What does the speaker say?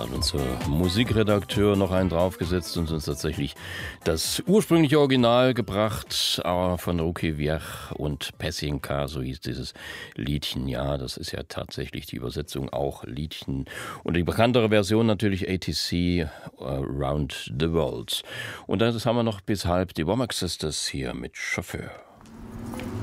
hat unser Musikredakteur noch einen draufgesetzt und uns tatsächlich das ursprüngliche Original gebracht von Ruki Viech und Pessinka, so hieß dieses Liedchen. Ja, das ist ja tatsächlich die Übersetzung auch Liedchen. Und die bekanntere Version natürlich ATC Around the World. Und das haben wir noch bis halb die Womack Sisters hier mit Chauffeur.